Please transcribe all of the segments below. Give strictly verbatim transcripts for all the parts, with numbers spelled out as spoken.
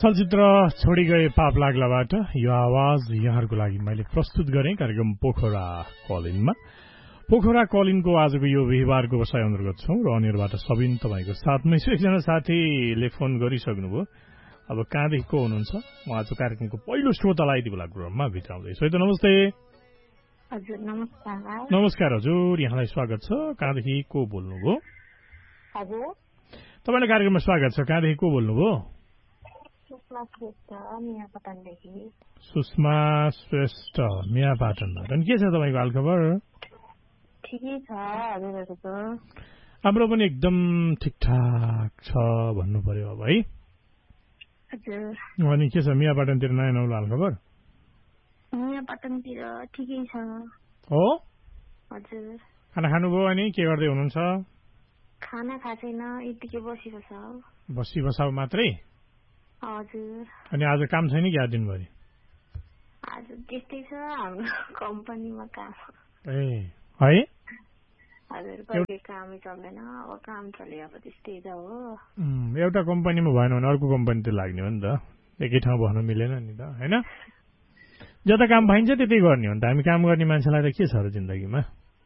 चलचित्र छोडी गए पाप लाग्लाबाट यो आवाज यहाँहरूको लागि मैले प्रस्तुत गरेँ कार्यक्रम पोखरा कलिनमा। पोखरा कलिनको आजको यो बिहिबारको बसाइ अन्तर्गत छौं र अनिहरूबाट सबिन तपाईँको साथमै छु। एकजना साथीले फोन गरिसक्नुभयो, अब कहाँदेखि को हुनुहुन्छ? म आज कार्यक्रमको पहिलो श्रोतालाई यति बेला गृहमा भित्राउँदैछु। त नमस्ते। हजुर नमस्कार। नमस्कार हजुर, यहाँलाई स्वागत छ। कहाँदेखि को बोल्नुभयो? हजुर तपाईँलाई कार्यक्रममा स्वागत छ। कहाँदेखि को बोल्नुभयो? सुषमा श्रेष्ठ मियापाटनदेखि। सुषमा श्रेष्ठ मियापाटनबाट। अनि के छ तपाईँको हालखबर? ठिकै छ हजुरहरूको? हाम्रो पनि एकदम ठिकठाक छ भन्नु पर्यो अब है। हजुर। अनि के छ मियापाटनतिर नयाँ नौलो हालखबर? मियापाटनतिर ठिकै छ। हो? हजुर। खाना खानुभयो? अनि के गर्दै हुनुहुन्छ? खाना खाएन, यतिकै बसेको छ। बसी बसाउ मात्रै? हजुर। अनि आज काम छैन कि आज दिनभरि? आज त्यस्तै छ हाम्रो कम्पनीमा काम। ए है? हजुर, कहिले कामै चल्दैन, अब काम चल्यो अब त्यस्तै छ हो। एउटा कम्पनीमा भएन भने अर्को कम्पनीतिर लाग्ने हो नि त, एकै ठाउँ बस्न मिलेन नि त, हैन? जता काम पाइन्छ त्यतै गर्ने हो नि त। हामी काम गर्ने मान्छेलाई त के छ र जिन्दगीमा?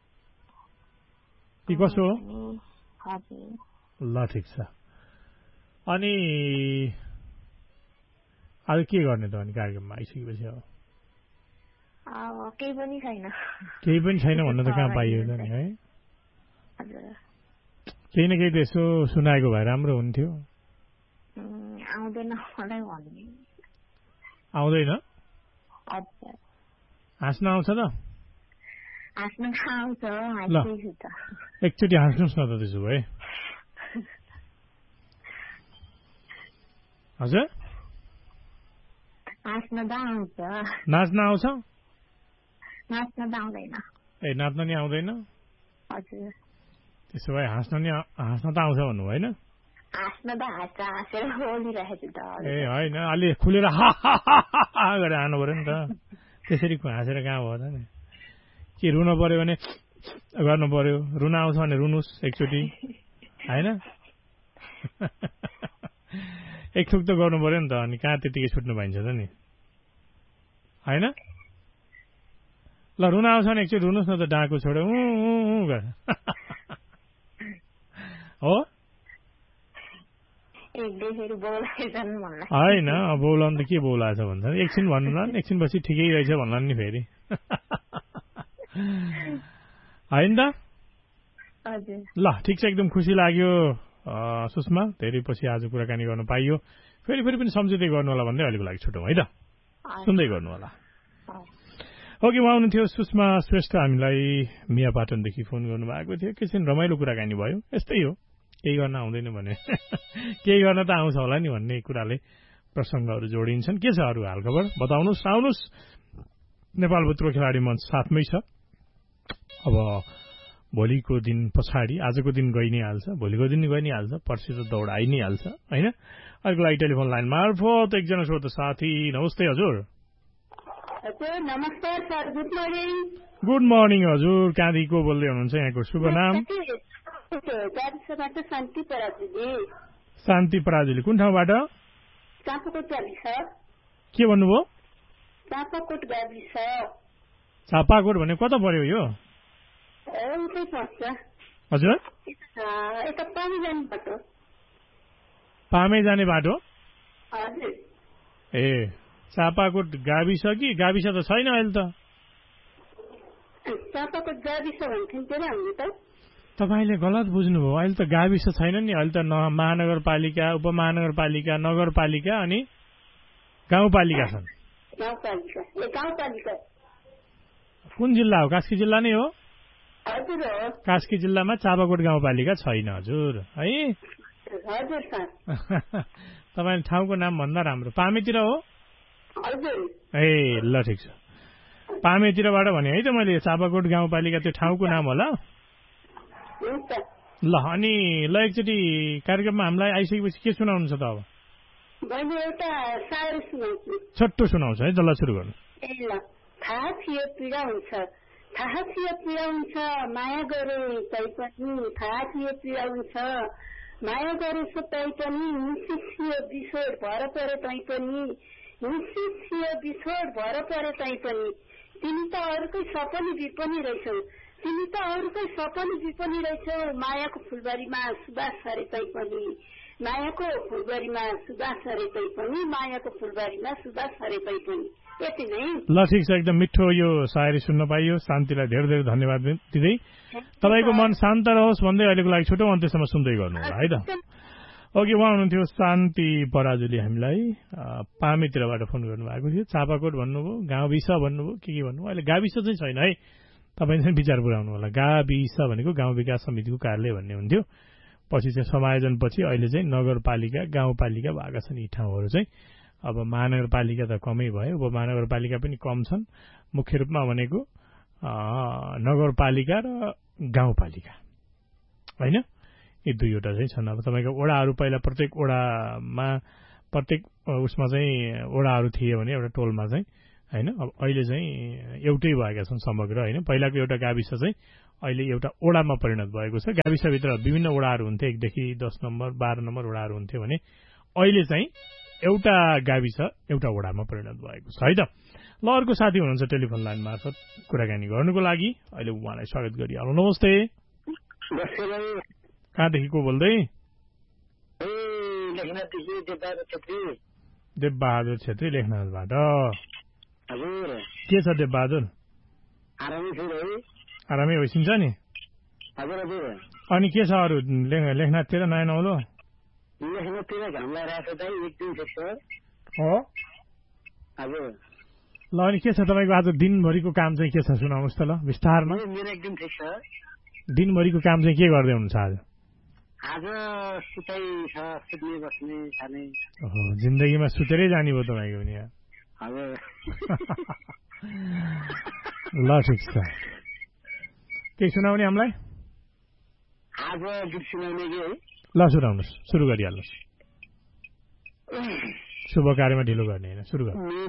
के कसो हो? हजुर। ल ठिक छ। अनि आज के गर्ने त अनि कार्यक्रममा आइसकेपछि? अब अब केही पनि छैन। केही पनि छैन भन्न त कहाँ पाइयो त नि है? हजुर। केही न केही त यसो सुनाएको भए राम्रो हुन्थ्यो। आउँदैन मलाई भन्ने। आउँदैन? हजुर। हाँस्न आउँछ त? हाँस्न आउँछ, हाँस्दैछु त। एकचोटि हाँस्नुहोस् न त त्यसो भए। हजुर? नाच्न त आउँछ। नाच्न आउँछ? नाच्न त आउँदैन। ए नाच्न नि आउँदैन? हजुर। त्यसो भए हाँस्न नि हाँस्न त आउँछ भन्नु होइन? हाँस्न त हाँस्छ, हाँसेर बोलिरहेछु त। ए होइन, अलि खुलेर हा हा हा गरेर हान्नु पर्यो नि त। त्यसरी हाँसेर कहाँ भयो त नि? के रुन पर्यो भने गर्नु पर्यो, रुन आउँछ भने रुनुहोस् एकचोटि, होइन? एक थुक त गर्नु पर्यो नि त। अनि कहाँ त्यतिकै छुट्नु पाइन्छ त नि, होइन? ल रुन आउँछ भने एकचोटि रुनुहोस् न त, डाँको छोड्यो हो। होइन बौलाउनु त के बौलाएछ भन्छ, एकछिन भन्नु न, एकछिन पछि ठिकै रहेछ भन्ला नि फेरि, होइन त? ल ठिक छ, एकदम खुसी लाग्यो सुषमा, धेरै पछि आज कुराकानी गर्न पाइयो। फेरि फेरि पनि सम्झिँदै गर्नु होला भन्दै अहिलेको लागि छुटौँ है त, सुन्दै गर्नु होला। ओके, उहाँ हुनुहुन्थ्यो सुषमा श्रेष्ठ, हामीलाई मियापाटनदेखि फोन गर्नुभएको थियो। एकैछिन रमाइलो कुराकानी भयो। यस्तै हो, केही गर्न आउँदैन भने केही गर्न त आउँछ होला नि भन्ने कुराले प्रसङ्गहरू जोडिन्छन्। के छ अरू हालखबर बताउनुहोस्, आउनुहोस्। नेपाल भूतपूर्व खेलाडी मञ्च साथमै छ। अब भोलिको दिन पछाडि आजको दिन गइ नै हाल्छ, भोलिको दिन गइ नै हाल्छ, पर्सि त दौड आइ नै हाल्छ, होइन? अहिलेको लागि टेलिफोन लाइन मार्फत एकजना श्रोता साथी। नमस्ते हजुर। हजुर नमस्कार sir, good morning. Good morning हजुर, कहाँदेखि को बोल्दै हुनुहुन्छ? यहाँको शुभ नाम? शान्ति पराजुली। शान्ति पराजुली, कुन ठाउँबाट? चापाकोट गाविस। के भन्नुभयो? चापाकोट गाविस। चापाकोट भने कता पर्यो यो? हजुर, यता पामे जाने बाटो। पामे जाने बाटो? हजुर। ए चापाकोट गाविस कि गाविस त छैन अहिले त? चापाकोट गाविस भन्थ्यो हामीले त। तपाईँले गलत बुझ्नुभयो, अहिले त गाविस छैन नि, अहिले त महानगरपालिका, उपमहानगरपालिका, नगरपालिका अनि गाउँपालिका छन्। गाउँपालिका, ए गाउँपालिका। कुन जिल्ला हो? कास्की जिल्ला नै हो? हजुर हो। कास्की जिल्लामा चापाकोट गाउँपालिका छैन हजुर, है? हजुर सर। तपाईँले ठाउँको नाम भन्दा राम्रो। पामेतिर हो? हजुर। ए ल ठिक छ, पामेतिरबाट भने है त मैले। चापाकोट गाउँपालिका त्यो ठाउँको नाम होला। ल अनि ल एकचोटि कार्यक्रममा हामीलाई आइसकेपछि के सुनाउनु छ त? अब छोटो सुनाउँछ है त, ल सुरु गर्नु। ए ल, थाहा थियो पीडा हुन्छ, थाहा थियो पीडा हुन्छ, माया गरे तैपनि थाहा थियो पीडा हुन्छ, माया गरेछ तै पनि हिंसिसियो बिछोड भर परे तै पनि हिंसिसियो बिछोड भर परे तै पनि तिमी त अरूकै सपनी विपनी रहेछौ तिमी त अरूकै सपनी विपनी रहेछौ मायाको फुलबारीमा सुबास सरे तै पनि मायाको फुलबारीमा सुबास सरे तै पनि मायाको फुलबारीमा सुबास सरे तै पनि यति नै। ल ठिक छ, एकदम मिठो यो सायरी सुन्न पाइयो। शान्तिलाई धेरै धेरै धन्यवाद दिँदै तपाईँको मन शान्त रहोस् भन्दै अहिलेको लागि छोटो अन्त्यसम्म सुन्दै गर्नु होला है त। ओके, उहाँ हुनुहुन्थ्यो शान्ति पराजुली। हामीलाई पामेतिरबाट फोन गर्नुभएको थियो। चापाकोट भन्नुभयो, गाविस भन्नुभयो, के के भन्नुभयो। अहिले गाविस चाहिँ छैन है, तपाईँ चाहिँ विचार पुऱ्याउनु होला। गाविस भनेको गाउँ विकास समितिको कार्यालय भन्ने हुन्थ्यो। पछि चाहिँ समायोजनपछि अहिले चाहिँ नगरपालिका गाउँपालिका भएका छन् यी ठाउँहरू चाहिँ। अब महानगरपालिका त कमै भयो, उपमहानगरपालिका पनि कम छन्। मुख्य रूपमा भनेको नगरपालिका र गाउँपालिका होइन, यी दुईवटा चाहिँ छन्। अब तपाईँको वडाहरू पहिला प्रत्येक वडामा प्रत्येक उसमा चाहिँ वडाहरू थिए भने एउटा टोलमा चाहिँ होइन, अब अहिले चाहिँ एउटै भएका छन् समग्र होइन। पहिलाको एउटा गाविस चाहिँ अहिले एउटा वडामा परिणत भएको छ। गाविसभित्र विभिन्न वडाहरू हुन्थे, एकदेखि दस नम्बर बाह्र नम्बर वडाहरू हुन्थ्यो भने अहिले चाहिँ एउटा गाविस एउटा वडामा परिणत भएको छ है त। ल, अर्को साथी हुनुहुन्छ टेलिफोन लाइन मार्फत कुराकानी गर्नुको लागि। अहिले उहाँलाई स्वागत गरिहाल्नु। नमस्ते, कहाँदेखि को बोल्दै? देवबहादुर छेत्री लेखनाथबाट। के छ देवबहादुर? आरामै होइसिन्छ नि? अनि के छ अरू लेखनाथतिर नयाँ नौलो? ल, अनि के छ तपाईँको आज दिनभरिको काम चाहिँ के छ सुनाउनुहोस् त ल विस्तारमा। दिनभरिको काम चाहिँ के गर्दै हुनुहुन्छ आज? आज सुताइ छ, सुत्ने बस्ने खाने। ओहो, जिन्दगीमा सुतेरै जाने भयो तपाईँको पनि। ल ठिक छ, के सुनाउने हामीलाई? आज गीत सुनाउने कि है? ल सुनाउनुहोस्, सुरु गरिहाल्नुहोस्। शुभ कार्यमा ढिलो गर्ने होइन, सुरु गर्नु।